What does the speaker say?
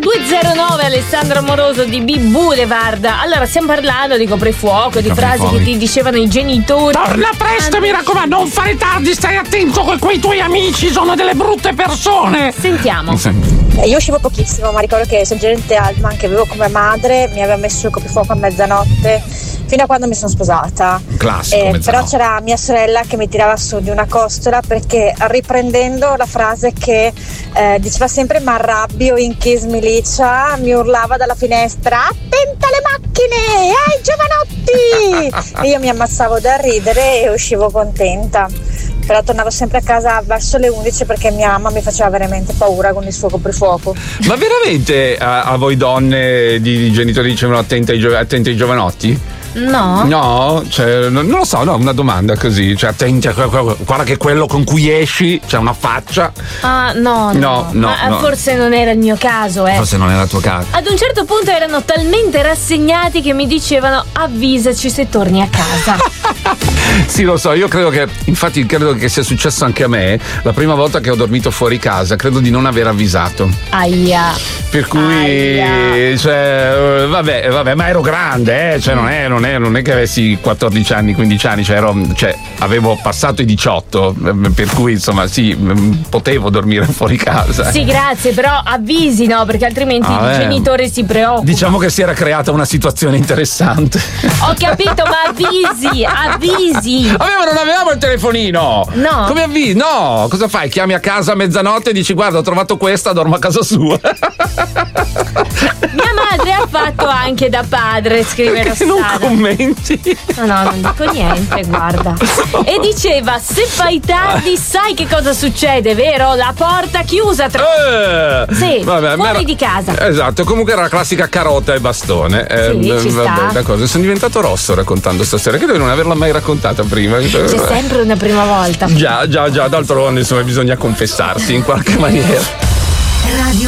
209 Alessandro Amoroso di B-Boulevard. Allora, stiamo parlando di coprifuoco, di frasi che ti dicevano i genitori. Torna presto, mi raccomando, non fare tardi, stai attento che quei tuoi amici sono delle brutte persone. Sentiamo. Io uscivo pochissimo, ma ricordo che il sergente Altman, che avevo come madre, mi aveva messo il coprifuoco a mezzanotte fino a quando mi sono sposata. Classico, però c'era mia sorella che mi tirava su di una costola, perché riprendendo la frase che diceva sempre "ma arrabbio in chi smilicia", mi urlava dalla finestra "attenta alle macchine, ai giovanotti!" E io mi ammazzavo da ridere e uscivo contenta. Però tornavo sempre a casa verso le 11 perché mia mamma mi faceva veramente paura con il suo coprifuoco. Ma veramente a voi donne di genitori dicevano attenti ai giovanotti? No, cioè, non lo so, no, una domanda così, cioè attenti, guarda che quello con cui esci c'è una faccia. No. Forse non era il mio caso, Forse non era il tuo caso. Ad un certo punto erano talmente rassegnati che mi dicevano "avvisaci se torni a casa". Sì, lo so, io credo che sia successo anche a me la prima volta che ho dormito fuori casa, credo di non aver avvisato. Aia. Per cui, cioè, vabbè, ma ero grande, cioè non è che avessi 14 anni, 15 anni, cioè avevo passato i 18, per cui insomma sì, potevo dormire fuori casa. Sì, grazie, però avvisi, no? Perché altrimenti il genitore si preoccupa. Diciamo che si era creata una situazione interessante. Ho capito, ma avvisi. Vabbè, ma non avevamo il telefonino. No. Come avvisi? No, cosa fai? Chiami a casa a mezzanotte e dici "guarda, ho trovato questa, dormo a casa sua". Mia madre ha fatto anche da padre, scrive Perché non commenti? No, non dico niente, guarda. E diceva "se fai tardi sai che cosa succede, vero? La porta chiusa Sì, vabbè, fuori di casa". Esatto, comunque era la classica carota e bastone. Ci sta. Vabbè, d'accordo, sono diventato rosso raccontando sta storia, credo di non averla mai raccontata prima. C'è sempre una prima volta. Già, d'altronde insomma bisogna confessarsi in qualche maniera.